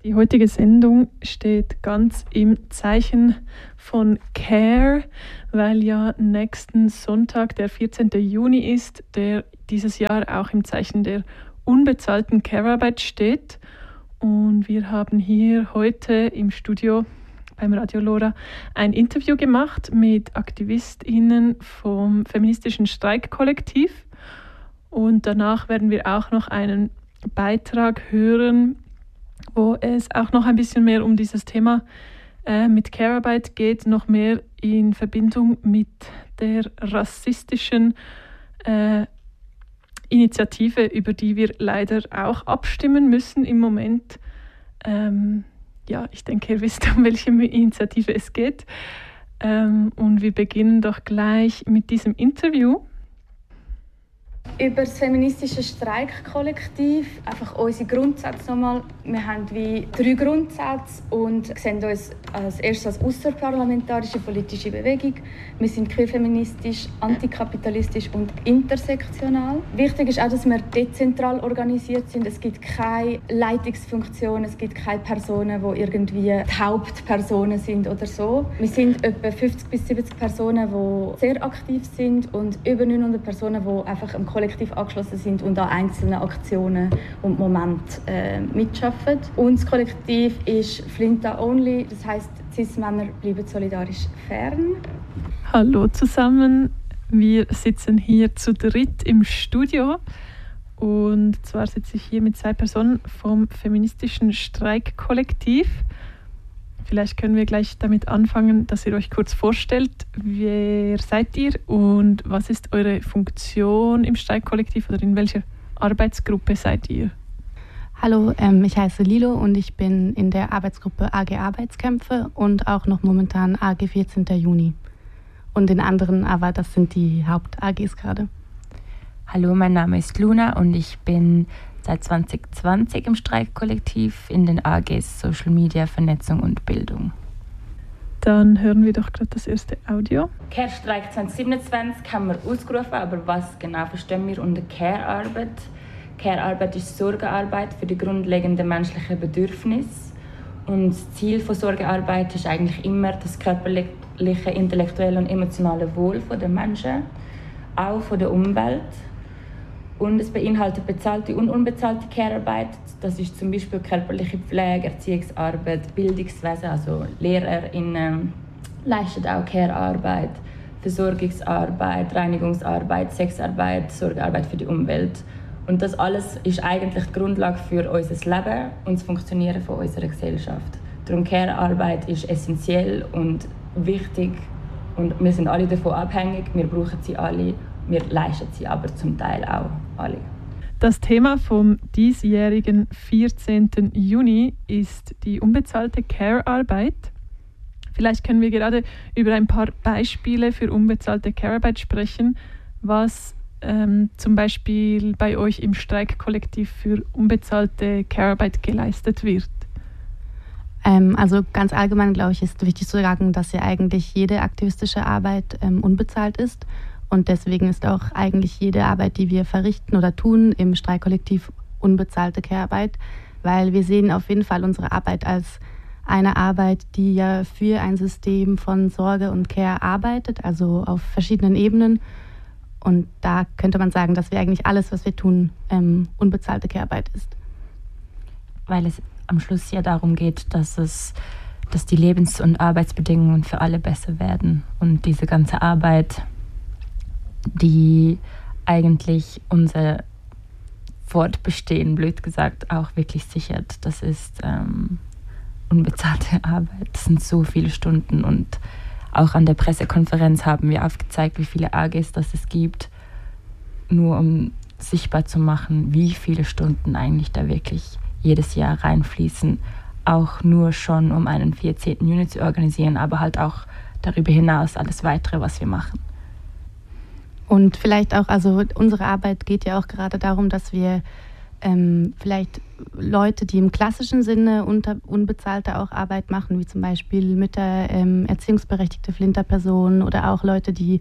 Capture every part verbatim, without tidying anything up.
Die heutige Sendung steht ganz im Zeichen von Care, weil ja nächsten Sonntag, der vierzehnten Juni ist, der dieses Jahr auch im Zeichen der unbezahlten Care-Arbeit steht. Und wir haben hier heute im Studio beim Radio Lora ein Interview gemacht mit AktivistInnen vom feministischen Streikkollektiv. Und danach werden wir auch noch einen Beitrag hören, wo es auch noch ein bisschen mehr um dieses Thema äh, mit Care-Arbeit geht, noch mehr in Verbindung mit der rassistischen äh, Initiative, über die wir leider auch abstimmen müssen im Moment. Ähm, ja, ich denke, ihr wisst, um welche Initiative es geht. Ähm, und wir beginnen doch gleich mit diesem Interview. Über das feministische Streikkollektiv, einfach unsere Grundsätze nochmal. Wir haben wie drei Grundsätze und sehen uns als erstes als außerparlamentarische politische Bewegung. Wir sind queerfeministisch, antikapitalistisch und intersektional. Wichtig ist auch, dass wir dezentral organisiert sind. Es gibt keine Leitungsfunktion, es gibt keine Personen, die irgendwie die Hauptpersonen sind oder so. Wir sind etwa fünfzig bis siebzig Personen, die sehr aktiv sind und über neunhundert Personen, die einfach im Kollektiv angeschlossen sind und an einzelnen Aktionen und Momenten äh, mitschaffen. Unser Kollektiv ist Flinta Only, das heisst, Cis-Männer bleiben solidarisch fern. Hallo zusammen, wir sitzen hier zu dritt im Studio. Und zwar sitze ich hier mit zwei Personen vom feministischen Streikkollektiv. Vielleicht können wir gleich damit anfangen, dass ihr euch kurz vorstellt. Wer seid ihr und was ist eure Funktion im Streikkollektiv oder in welcher Arbeitsgruppe seid ihr? Hallo, ähm, ich heiße Lilo und ich bin in der Arbeitsgruppe A G Arbeitskämpfe und auch noch momentan A G vierzehnten Juni. Und in anderen, aber das sind die Haupt-A Gs gerade. Hallo, mein Name ist Luna und ich bin seit zwanzig zwanzig im Streikkollektiv in den A Gs Social Media, Vernetzung und Bildung. Dann hören wir doch gerade das erste Audio. Care-Streik zwanzig siebenundzwanzig haben wir ausgerufen, aber was genau verstehen wir unter Care-Arbeit? Care-Arbeit ist Sorgearbeit für die grundlegenden menschlichen Bedürfnisse. Und das Ziel von Sorgearbeit ist eigentlich immer das körperliche, intellektuelle und emotionale Wohl der Menschen, auch von der Umwelt. Und es beinhaltet bezahlte und unbezahlte Care-Arbeit. Das ist zum Beispiel körperliche Pflege, Erziehungsarbeit, Bildungswesen, also LehrerInnen leisten auch Care-Arbeit, Versorgungsarbeit, Reinigungsarbeit, Sexarbeit, Sorgearbeit für die Umwelt. Und das alles ist eigentlich die Grundlage für unser Leben und das Funktionieren von unserer Gesellschaft. Darum Care-Arbeit ist essentiell und wichtig und wir sind alle davon abhängig, wir brauchen sie alle. Wir leisten sie aber zum Teil auch alle. Das Thema vom diesjährigen vierzehnten Juni ist die unbezahlte Care-Arbeit. Vielleicht können wir gerade über ein paar Beispiele für unbezahlte Care-Arbeit sprechen, was ähm, zum Beispiel bei euch im Streikkollektiv für unbezahlte Care-Arbeit geleistet wird. Ähm, also ganz allgemein, glaube ich, ist wichtig zu sagen, dass ja eigentlich jede aktivistische Arbeit ähm, unbezahlt ist. Und deswegen ist auch eigentlich jede Arbeit, die wir verrichten oder tun im Streikkollektiv, unbezahlte Care-Arbeit, weil wir sehen auf jeden Fall unsere Arbeit als eine Arbeit, die ja für ein System von Sorge und Care arbeitet, also auf verschiedenen Ebenen. Und da könnte man sagen, dass wir eigentlich alles, was wir tun, ähm, unbezahlte Care-Arbeit ist. Weil es am Schluss ja darum geht, dass es, dass die Lebens- und Arbeitsbedingungen für alle besser werden und diese ganze Arbeit, die eigentlich unser Fortbestehen, blöd gesagt, auch wirklich sichert. Das ist ähm, unbezahlte Arbeit. Das sind so viele Stunden und auch an der Pressekonferenz haben wir aufgezeigt, wie viele A Gs das es gibt, nur um sichtbar zu machen, wie viele Stunden eigentlich da wirklich jedes Jahr reinfließen. Auch nur schon, um einen vierzehnten Juni zu organisieren, aber halt auch darüber hinaus alles Weitere, was wir machen. Und vielleicht auch, also unsere Arbeit geht ja auch gerade darum, dass wir ähm, vielleicht Leute, die im klassischen Sinne unter, unbezahlte auch Arbeit machen, wie zum Beispiel Mütter, ähm, erziehungsberechtigte Flinterpersonen oder auch Leute, die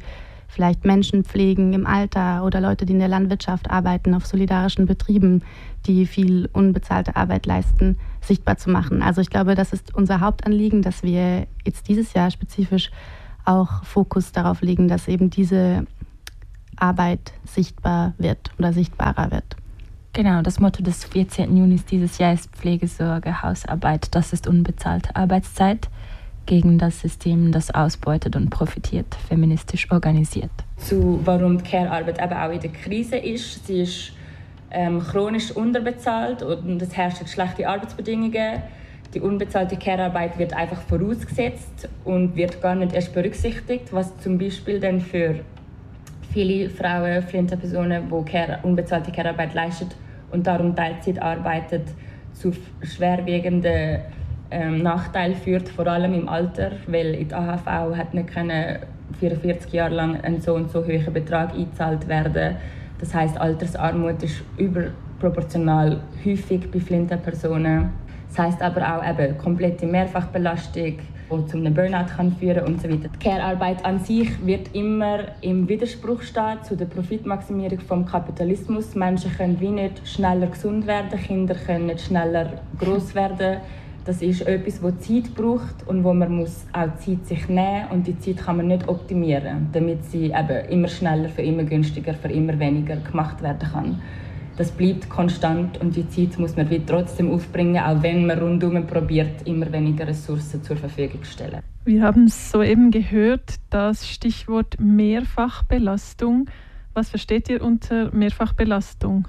vielleicht Menschen pflegen im Alter oder Leute, die in der Landwirtschaft arbeiten, auf solidarischen Betrieben, die viel unbezahlte Arbeit leisten, sichtbar zu machen. Also ich glaube, das ist unser Hauptanliegen, dass wir jetzt dieses Jahr spezifisch auch Fokus darauf legen, dass eben diese Arbeit sichtbar wird oder sichtbarer wird. Genau, das Motto des vierzehnten Juni dieses Jahr ist Pflegesorge, Hausarbeit, das ist unbezahlte Arbeitszeit gegen das System, das ausbeutet und profitiert, feministisch organisiert. Zu warum die Care-Arbeit eben auch in der Krise ist. Sie ist ähm, chronisch unterbezahlt und es herrschen schlechte Arbeitsbedingungen. Die unbezahlte Care-Arbeit wird einfach vorausgesetzt und wird gar nicht erst berücksichtigt, was zum Beispiel dann für viele Frauen, fliehende Personen, die Care, unbezahlte Care-Arbeit leisten und darum Teilzeit arbeitet, zu schwerwiegenden ähm, Nachteil führt, vor allem im Alter, weil in der A H V hat nicht können vierundvierzig Jahre lang ein so und so hoher Betrag eingezahlt werden. Das heisst, Altersarmut ist überproportional häufig bei fliehenden Personen. Das heisst aber auch eben komplette Mehrfachbelastung, die zu einem Burnout kann führen und so weiter. Die Care-Arbeit an sich wird immer im Widerspruch stehen zu der Profitmaximierung vom Kapitalismus. Menschen können wie nicht schneller gesund werden, Kinder können nicht schneller groß werden. Das ist etwas, das Zeit braucht und wo man muss auch Zeit sich nehmen und die Zeit kann man nicht optimieren, damit sie eben immer schneller, für immer günstiger, für immer weniger gemacht werden kann. Das bleibt konstant und die Zeit muss man trotzdem aufbringen, auch wenn man rundum probiert, immer weniger Ressourcen zur Verfügung zu stellen. Wir haben soeben gehört, das Stichwort Mehrfachbelastung. Was versteht ihr unter Mehrfachbelastung?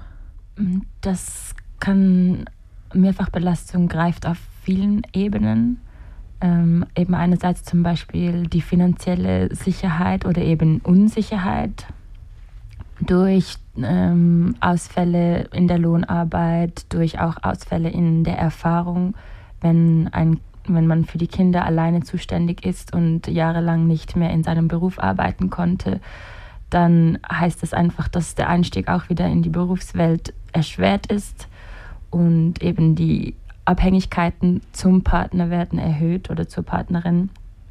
Das kann, Mehrfachbelastung greift auf vielen Ebenen. Ähm, eben einerseits zum Beispiel die finanzielle Sicherheit oder eben Unsicherheit durch ähm, Ausfälle in der Lohnarbeit, durch auch Ausfälle in der Erfahrung, wenn, ein, wenn man für die Kinder alleine zuständig ist und jahrelang nicht mehr in seinem Beruf arbeiten konnte, dann heißt das einfach, dass der Einstieg auch wieder in die Berufswelt erschwert ist und eben die Abhängigkeiten zum Partner werden erhöht oder zur Partnerin.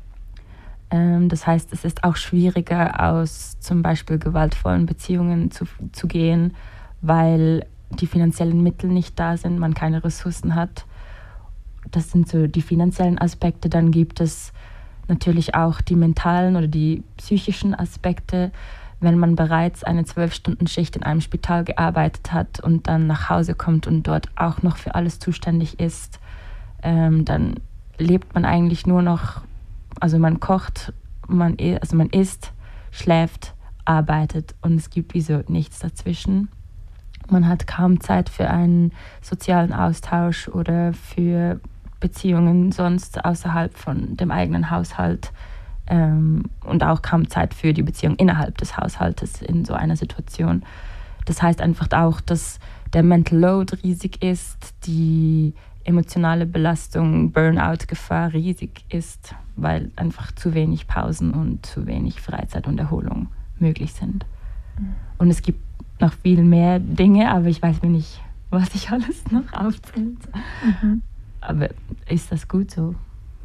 Ähm, das heißt, es ist auch schwieriger, aus zum Beispiel gewaltvollen Beziehungen zu, zu gehen, weil die finanziellen Mittel nicht da sind, man keine Ressourcen hat. Das sind so die finanziellen Aspekte. Dann gibt es natürlich auch die mentalen oder die psychischen Aspekte. Wenn man bereits eine zwölf-Stunden-Schicht in einem Spital gearbeitet hat und dann nach Hause kommt und dort auch noch für alles zuständig ist, ähm, dann lebt man eigentlich nur noch, also man kocht, man, also man isst, schläft, arbeitet und es gibt wie so nichts dazwischen. Man hat kaum Zeit für einen sozialen Austausch oder für Beziehungen sonst außerhalb von dem eigenen Haushalt. Ähm, und auch kaum Zeit für die Beziehung innerhalb des Haushaltes in so einer Situation. Das heißt einfach auch, dass der Mental Load riesig ist, die emotionale Belastung, Burnout-Gefahr riesig ist, weil einfach zu wenig Pausen und zu wenig Freizeit und Erholung möglich sind. Mhm. Und es gibt noch viel mehr Dinge, aber ich weiß nicht, was ich alles noch aufzählen soll. Mhm. Aber ist das gut so?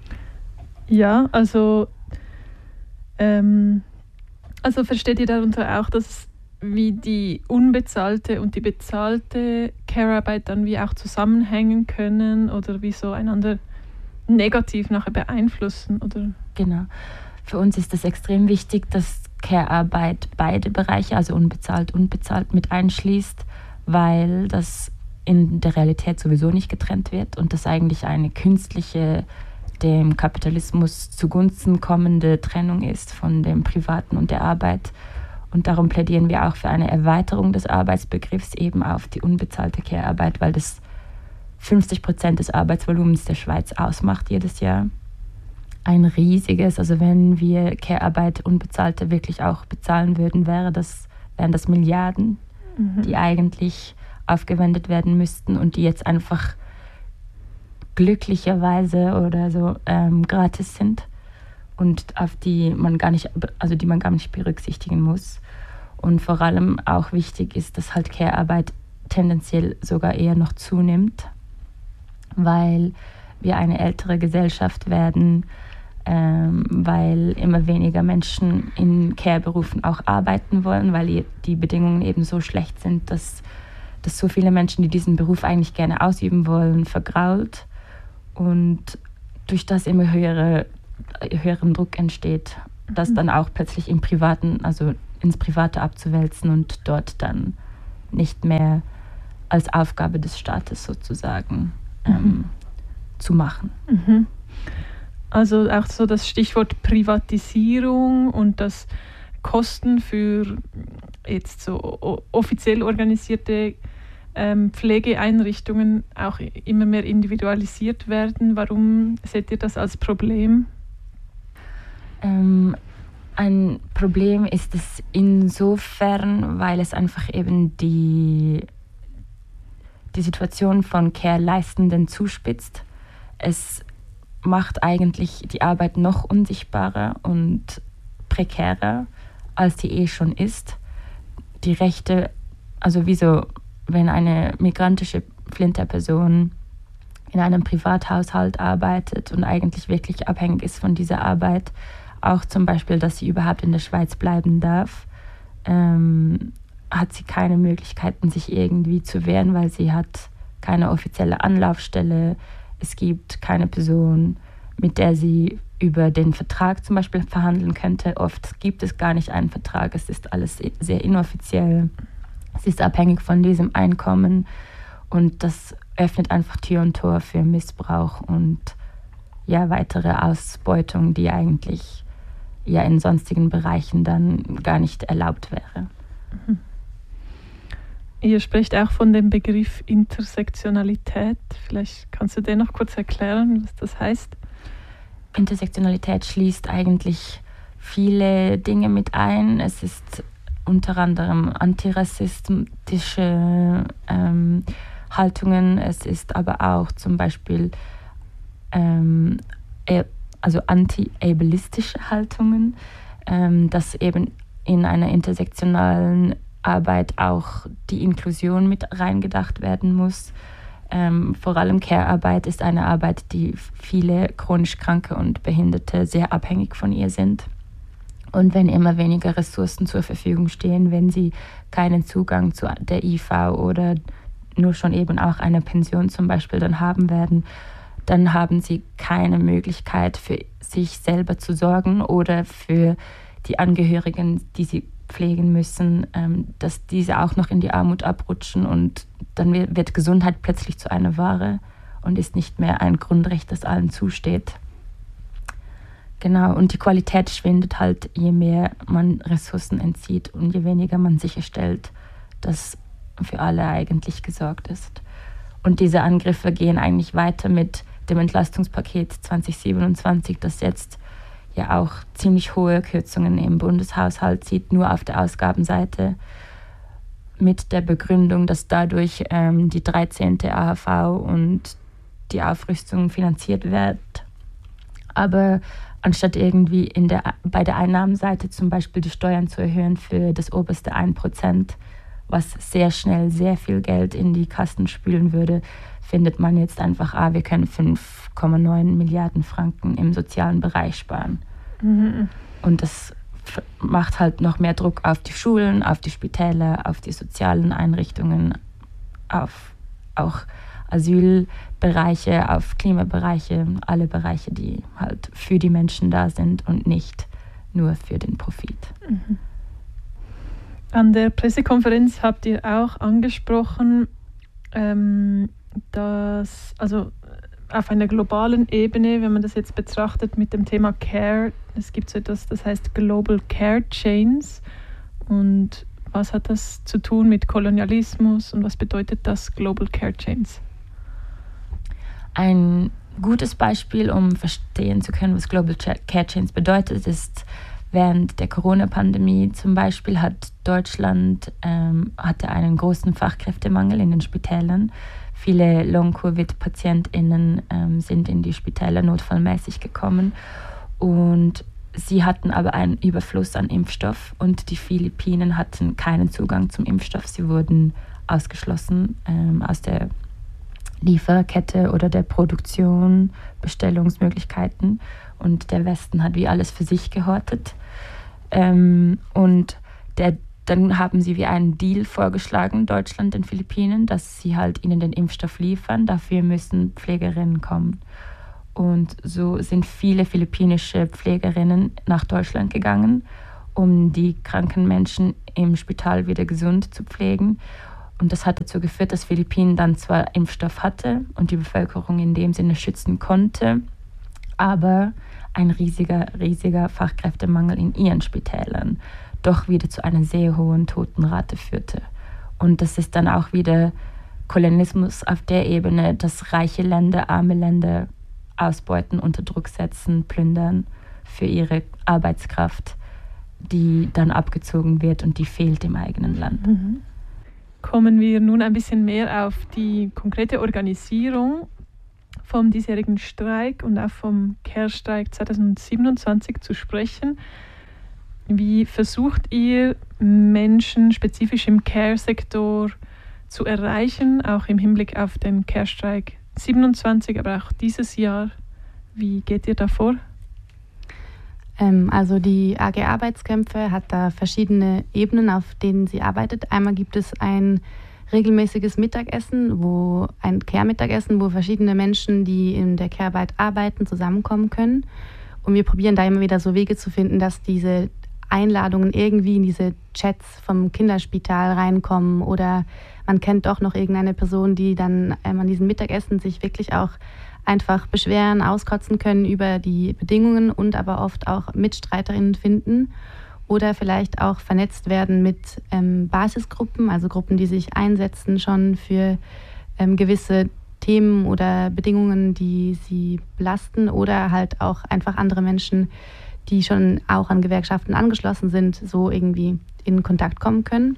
Ja, also Ähm, also versteht ihr darunter auch, dass wie die unbezahlte und die bezahlte Care-Arbeit dann wie auch zusammenhängen können oder wie so einander negativ nachher beeinflussen? Oder? Genau. Für uns ist es extrem wichtig, dass Care-Arbeit beide Bereiche, also unbezahlt und bezahlt, mit einschließt, weil das in der Realität sowieso nicht getrennt wird und das eigentlich eine künstliche, dem Kapitalismus zugunsten kommende Trennung ist von dem Privaten und der Arbeit. Und darum plädieren wir auch für eine Erweiterung des Arbeitsbegriffs eben auf die unbezahlte Care-Arbeit, weil das fünfzig Prozent des Arbeitsvolumens der Schweiz ausmacht jedes Jahr. Ein riesiges, also wenn wir Care-Arbeit unbezahlte wirklich auch bezahlen würden, wäre das, wären das Milliarden, mhm. die eigentlich aufgewendet werden müssten und die jetzt einfach glücklicherweise oder so ähm, gratis sind und auf die man gar nicht, also die man gar nicht berücksichtigen muss. Und vor allem auch wichtig ist, dass halt Care-Arbeit tendenziell sogar eher noch zunimmt, weil wir eine ältere Gesellschaft werden, ähm, weil immer weniger Menschen in Care-Berufen auch arbeiten wollen, weil die Bedingungen eben so schlecht sind, dass, dass so viele Menschen, die diesen Beruf eigentlich gerne ausüben wollen, vergrault und durch das immer höhere, höheren Druck entsteht, das dann auch plötzlich im Privaten, also ins Private abzuwälzen und dort dann nicht mehr als Aufgabe des Staates sozusagen ähm, mhm. zu machen. Mhm. Also auch so das Stichwort Privatisierung und das Kosten für jetzt so offiziell organisierte ähm, Pflegeeinrichtungen auch immer mehr individualisiert werden. Warum seht ihr das als Problem? Ähm, ein Problem ist es insofern, weil es einfach eben die, die Situation von Care-Leistenden zuspitzt. Es macht eigentlich die Arbeit noch unsichtbarer und prekärer, als die eh schon ist. Die Rechte, also wieso, wenn eine migrantische Flinterperson in einem Privathaushalt arbeitet und eigentlich wirklich abhängig ist von dieser Arbeit, auch zum Beispiel, dass sie überhaupt in der Schweiz bleiben darf, ähm, hat sie keine Möglichkeiten, sich irgendwie zu wehren, weil sie hat keine offizielle Anlaufstelle. Es gibt keine Person, mit der sie über den Vertrag zum Beispiel verhandeln könnte. Oft gibt es gar nicht einen Vertrag, es ist alles sehr inoffiziell. Sie ist abhängig von diesem Einkommen und das öffnet einfach Tür und Tor für Missbrauch und ja, weitere Ausbeutung, die eigentlich ja in sonstigen Bereichen dann gar nicht erlaubt wäre. Mhm. Ihr sprecht auch von dem Begriff Intersektionalität. Vielleicht kannst du den noch kurz erklären, was das heißt? Intersektionalität schließt eigentlich viele Dinge mit ein. Es ist unter anderem antirassistische ähm, Haltungen. Es ist aber auch zum Beispiel ähm, also anti-ableistische Haltungen, ähm, dass eben in einer intersektionalen Arbeit auch die Inklusion mit reingedacht werden muss. Ähm, vor allem Care-Arbeit ist eine Arbeit, die viele chronisch Kranke und Behinderte sehr abhängig von ihr sind. Und wenn immer weniger Ressourcen zur Verfügung stehen, wenn sie keinen Zugang zu der I V oder nur schon eben auch eine Pension zum Beispiel dann haben werden, dann haben sie keine Möglichkeit für sich selber zu sorgen oder für die Angehörigen, die sie pflegen müssen, dass diese auch noch in die Armut abrutschen und dann wird Gesundheit plötzlich zu einer Ware und ist nicht mehr ein Grundrecht, das allen zusteht. Genau, und die Qualität schwindet halt, je mehr man Ressourcen entzieht und je weniger man sicherstellt, dass für alle eigentlich gesorgt ist. Und diese Angriffe gehen eigentlich weiter mit dem Entlastungspaket zwanzig siebenundzwanzig, das jetzt ja auch ziemlich hohe Kürzungen im Bundeshaushalt sieht, nur auf der Ausgabenseite, mit der Begründung, dass dadurch ähm, die dreizehnte A H V und die Aufrüstung finanziert wird. Aber anstatt irgendwie in der, bei der Einnahmenseite zum Beispiel die Steuern zu erhöhen für das oberste ein Prozent, was sehr schnell sehr viel Geld in die Kassen spülen würde, findet man jetzt einfach, ah, wir können fünf Komma neun Milliarden Franken im sozialen Bereich sparen. Mhm. Und das macht halt noch mehr Druck auf die Schulen, auf die Spitäler, auf die sozialen Einrichtungen, auf auch Asylbereiche, auf Klimabereiche, alle Bereiche, die halt für die Menschen da sind und nicht nur für den Profit. Mhm. An der Pressekonferenz habt ihr auch angesprochen, ähm, dass also auf einer globalen Ebene, wenn man das jetzt betrachtet mit dem Thema Care, es gibt so etwas, das heißt Global Care Chains. Und was hat das zu tun mit Kolonialismus und was bedeutet das Global Care Chains? Ein gutes Beispiel, um verstehen zu können, was Global Care Chains bedeutet, ist, während der Corona-Pandemie zum Beispiel hat Deutschland ähm, hatte einen großen Fachkräftemangel in den Spitälern. Viele Long-Covid-PatientInnen ähm, sind in die Spitäler notfallmäßig gekommen und sie hatten aber einen Überfluss an Impfstoff und die Philippinen hatten keinen Zugang zum Impfstoff. Sie wurden ausgeschlossen ähm, aus der Lieferkette oder der Produktion, Bestellungsmöglichkeiten. Und der Westen hat wie alles für sich gehortet. Ähm, und der, dann haben sie wie einen Deal vorgeschlagen, Deutschland den Philippinen, dass sie halt ihnen den Impfstoff liefern. Dafür müssen Pflegerinnen kommen. Und so sind viele philippinische Pflegerinnen nach Deutschland gegangen, um die kranken Menschen im Spital wieder gesund zu pflegen. Und das hat dazu geführt, dass Philippinen dann zwar Impfstoff hatte und die Bevölkerung in dem Sinne schützen konnte, aber ein riesiger, riesiger Fachkräftemangel in ihren Spitälern doch wieder zu einer sehr hohen Totenrate führte. Und das ist dann auch wieder Kolonialismus auf der Ebene, dass reiche Länder, arme Länder ausbeuten, unter Druck setzen, plündern für ihre Arbeitskraft, die dann abgezogen wird und die fehlt im eigenen Land. Mhm. Kommen wir nun ein bisschen mehr auf die konkrete Organisierung vom diesjährigen Streik und auch vom Care-Streik zwanzig siebenundzwanzig zu sprechen. Wie versucht ihr, Menschen spezifisch im Care-Sektor zu erreichen, auch im Hinblick auf den Care-Streik siebenundzwanzig, aber auch dieses Jahr? Wie geht ihr da vor? Ähm, also die A G Arbeitskämpfe hat da verschiedene Ebenen, auf denen sie arbeitet. Einmal gibt es ein regelmäßiges Mittagessen, wo ein Care-Mittagessen, wo verschiedene Menschen, die in der Care-Arbeit arbeiten, zusammenkommen können. Und wir probieren da immer wieder so Wege zu finden, dass diese Einladungen irgendwie in diese Chats vom Kinderspital reinkommen oder man kennt doch noch irgendeine Person, die dann ähm, an diesem Mittagessen sich wirklich auch einfach beschweren, auskotzen können über die Bedingungen und aber oft auch Mitstreiterinnen finden oder vielleicht auch vernetzt werden mit ähm, Basisgruppen, also Gruppen, die sich einsetzen schon für ähm, gewisse Themen oder Bedingungen, die sie belasten oder halt auch einfach andere Menschen, die schon auch an Gewerkschaften angeschlossen sind, so irgendwie in Kontakt kommen können.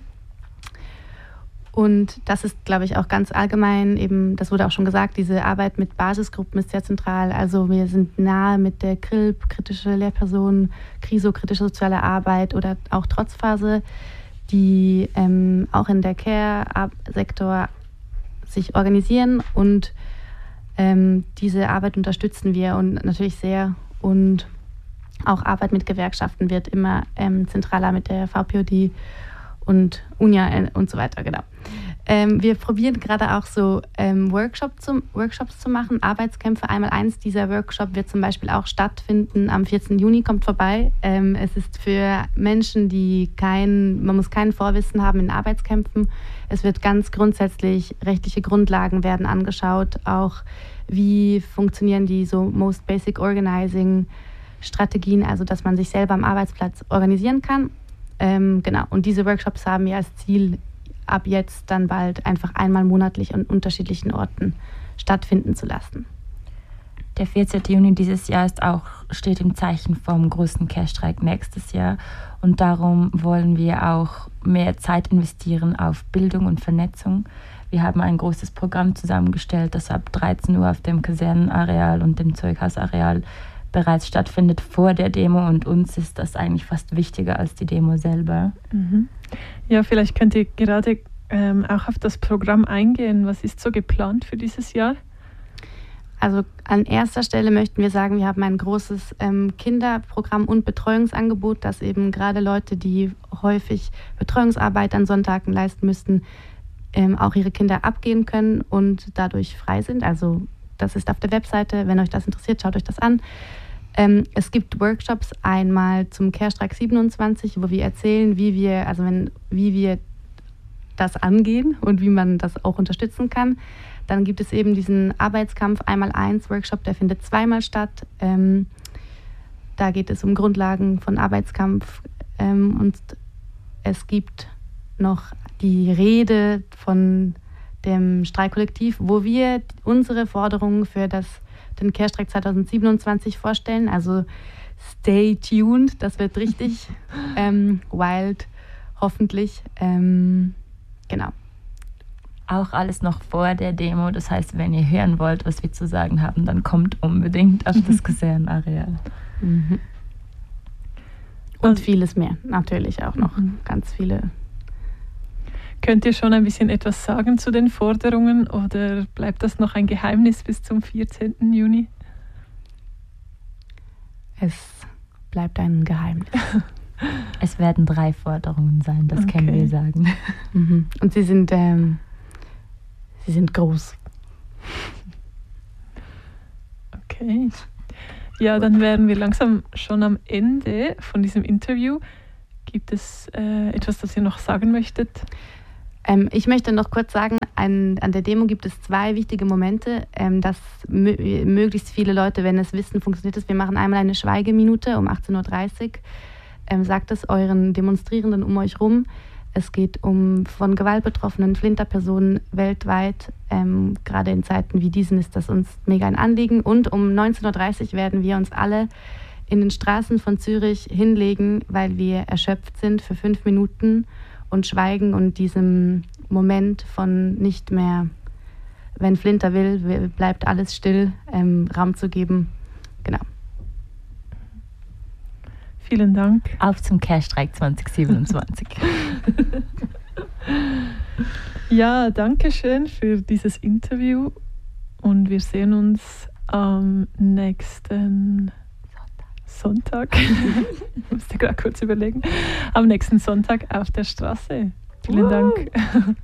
Und das ist, glaube ich, auch ganz allgemein eben, das wurde auch schon gesagt, diese Arbeit mit Basisgruppen ist sehr zentral. Also wir sind nahe mit der K R I L P, kritische Lehrpersonen, Kriso, kritische soziale Arbeit oder auch Trotzphase, die ähm, auch in der Care-Sektor sich organisieren und ähm, diese Arbeit unterstützen wir und natürlich sehr. Und auch Arbeit mit Gewerkschaften wird immer ähm, zentraler mit der V P O D und Unia und so weiter, genau. Ähm, wir probieren gerade auch so ähm, Workshop zum, Workshops zu machen, Arbeitskämpfe. Einmal eins dieser Workshop wird zum Beispiel auch stattfinden am vierzehnten Juni, kommt vorbei. Ähm, es ist für Menschen, die kein, man muss kein Vorwissen haben in Arbeitskämpfen. Es wird ganz grundsätzlich, rechtliche Grundlagen werden angeschaut, auch wie funktionieren die so Most Basic Organizing Strategien, also dass man sich selber am Arbeitsplatz organisieren kann. Ähm, genau, und diese Workshops haben wir als Ziel, ab jetzt dann bald einfach einmal monatlich an unterschiedlichen Orten stattfinden zu lassen. Der vierzehnten Juni dieses Jahr ist auch, steht im Zeichen vom großen Care-Streik nächstes Jahr und darum wollen wir auch mehr Zeit investieren auf Bildung und Vernetzung. Wir haben ein großes Programm zusammengestellt, das ab dreizehn Uhr auf dem Kasernenareal und dem Zeughausareal bereits stattfindet vor der Demo und uns ist das eigentlich fast wichtiger als die Demo selber. Mhm. Ja, vielleicht könnt ihr gerade ähm, auch auf das Programm eingehen. Was ist so geplant für dieses Jahr? Also an erster Stelle möchten wir sagen, wir haben ein großes ähm, Kinderprogramm und Betreuungsangebot, das eben gerade Leute, die häufig Betreuungsarbeit an Sonntagen leisten müssten, ähm, auch ihre Kinder abgehen können und dadurch frei sind. Also das ist auf der Webseite, wenn euch das interessiert, schaut euch das an. Ähm, es gibt Workshops einmal zum Care-Streik siebenundzwanzig, wo wir erzählen, wie wir, also wenn, wie wir das angehen und wie man das auch unterstützen kann. Dann gibt es eben diesen Arbeitskampf einmal eins Workshop, der findet zweimal statt. Ähm, da geht es um Grundlagen von Arbeitskampf ähm, und es gibt noch die Rede von dem Streikkollektiv, wo wir unsere Forderungen für das, den Care-Streik zwanzig siebenundzwanzig vorstellen. Also stay tuned, das wird richtig ähm, wild, hoffentlich. Ähm, genau. Auch alles noch vor der Demo, das heißt, wenn ihr hören wollt, was wir zu sagen haben, dann kommt unbedingt auf das Kasernenareal. Mhm. Und vieles mehr, natürlich auch noch, mhm. ganz viele. Könnt ihr schon ein bisschen etwas sagen zu den Forderungen oder bleibt das noch ein Geheimnis bis zum vierzehnten Juni? Es bleibt ein Geheimnis. Es werden drei Forderungen sein, das Okay. können wir sagen. Mhm. Und sie sind, ähm, sie sind groß. Okay. Ja, dann wären wir langsam schon am Ende von diesem Interview. Gibt es äh, etwas, das ihr noch sagen möchtet? Ähm, ich möchte noch kurz sagen, an, an der Demo gibt es zwei wichtige Momente, ähm, dass mö- möglichst viele Leute, wenn es wissen, funktioniert es. Wir machen einmal eine Schweigeminute um achtzehn Uhr dreißig. Ähm, sagt es euren Demonstrierenden um euch rum. Es geht um von Gewalt betroffenen Flinterpersonen weltweit. Ähm, gerade in Zeiten wie diesen ist das uns mega ein Anliegen. Und um neunzehn Uhr dreißig werden wir uns alle in den Straßen von Zürich hinlegen, weil wir erschöpft sind für fünf Minuten und schweigen und diesem Moment von nicht mehr, wenn Flinter will, bleibt alles still, ähm, Raum zu geben. Genau. Vielen Dank. Auf zum Care-Streik zwanzig siebenundzwanzig. Ja, danke schön für dieses Interview und wir sehen uns am nächsten Sonntag. Ich musste gerade kurz überlegen. Am nächsten Sonntag auf der Straße. Vielen Dank.